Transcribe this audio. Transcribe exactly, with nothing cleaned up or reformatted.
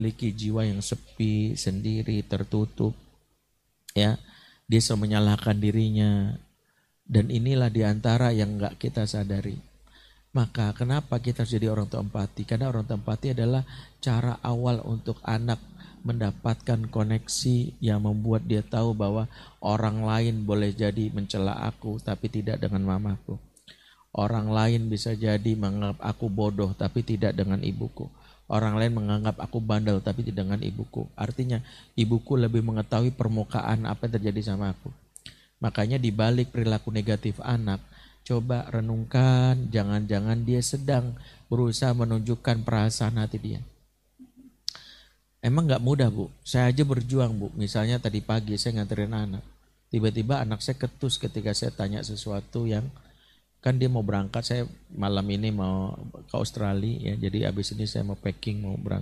memiliki jiwa yang sepi, sendiri, tertutup, ya, dia selalu menyalahkan dirinya, dan inilah diantara yang nggak kita sadari. Maka kenapa kita harus jadi orang tua empati? Karena orang tua empati adalah cara awal untuk anak mendapatkan koneksi yang membuat dia tahu bahwa orang lain boleh jadi mencela aku tapi tidak dengan mamaku. Orang lain bisa jadi menganggap aku bodoh tapi tidak dengan ibuku. Orang lain menganggap aku bandel tapi tidak dengan ibuku. Artinya ibuku lebih mengetahui permukaan apa yang terjadi sama aku. Makanya di balik perilaku negatif anak, coba renungkan, jangan-jangan dia sedang berusaha menunjukkan perasaan hati dia. Emang gak mudah bu, saya aja berjuang bu. Misalnya tadi pagi saya nganterin anak, tiba-tiba anak saya ketus ketika saya tanya sesuatu yang, kan dia mau berangkat, saya malam ini mau ke Australia ya, jadi abis ini saya mau packing mau berangkat.